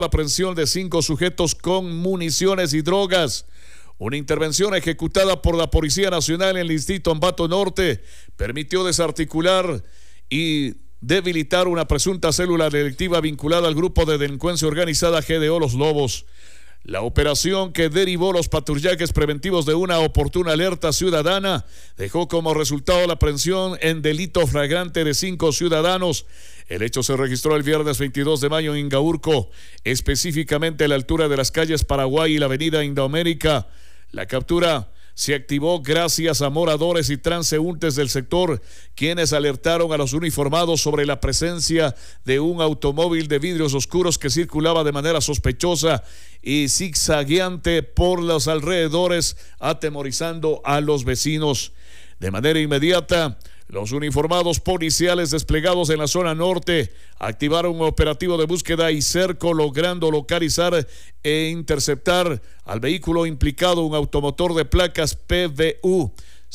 La aprehensión de 5 sujetos con municiones y drogas. Una intervención ejecutada por la Policía Nacional en el distrito Ambato Norte permitió desarticular y debilitar una presunta célula delictiva vinculada al grupo de delincuencia organizada GDO Los Lobos. La operación, que derivó los patrullajes preventivos de una oportuna alerta ciudadana, dejó como resultado la aprehensión en delito flagrante de 5 ciudadanos. El hecho se registró el viernes 22 de mayo en Ingaurco, específicamente a la altura de las calles Paraguay y la avenida Indoamérica. La captura se activó gracias a moradores y transeúntes del sector, quienes alertaron a los uniformados sobre la presencia de un automóvil de vidrios oscuros que circulaba de manera sospechosa y zigzagueante por los alrededores, atemorizando a los vecinos. De manera inmediata, los uniformados policiales desplegados en la zona norte activaron un operativo de búsqueda y cerco, logrando localizar e interceptar al vehículo implicado, un automotor de placas PVU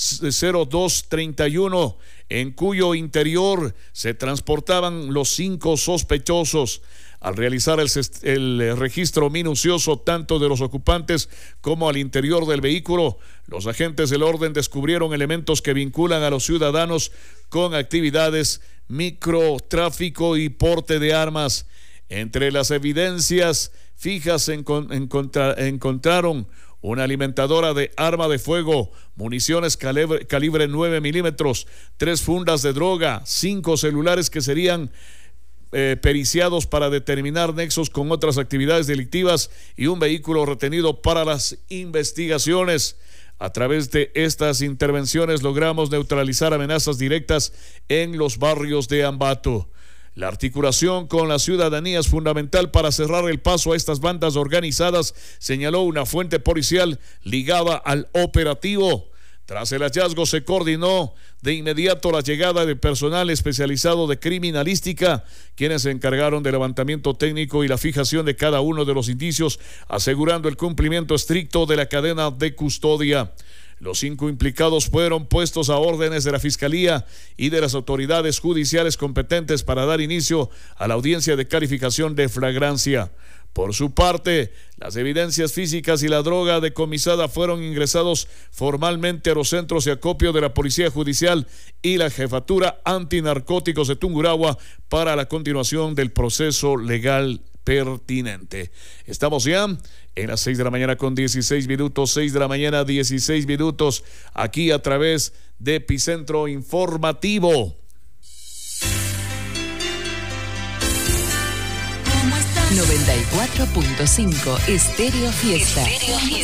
0231, en cuyo interior se transportaban los 5 sospechosos. Al realizar el registro minucioso tanto de los ocupantes como al interior del vehículo, los agentes del orden descubrieron elementos que vinculan a los ciudadanos con actividades microtráfico y porte de armas. Entre las evidencias fijas encontraron una alimentadora de arma de fuego, municiones calibre 9 milímetros, 3 fundas de droga, 5 celulares que serían periciados para determinar nexos con otras actividades delictivas y un vehículo retenido para las investigaciones. A través de estas intervenciones logramos neutralizar amenazas directas en los barrios de Ambato. La articulación con la ciudadanía es fundamental para cerrar el paso a estas bandas organizadas, señaló una fuente policial ligada al operativo. Tras el hallazgo se coordinó de inmediato la llegada de personal especializado de criminalística, quienes se encargaron del levantamiento técnico y la fijación de cada uno de los indicios, asegurando el cumplimiento estricto de la cadena de custodia. Los 5 implicados fueron puestos a órdenes de la Fiscalía y de las autoridades judiciales competentes para dar inicio a la audiencia de calificación de flagrancia. Por su parte, las evidencias físicas y la droga decomisada fueron ingresados formalmente a los centros de acopio de la Policía Judicial y la Jefatura Antinarcóticos de Tungurahua para la continuación del proceso legal pertinente. Estamos ya en las 6 de la mañana con 16 minutos, 6 de la mañana 16 minutos, aquí a través de Epicentro Informativo. 94.5 Estéreo Fiesta.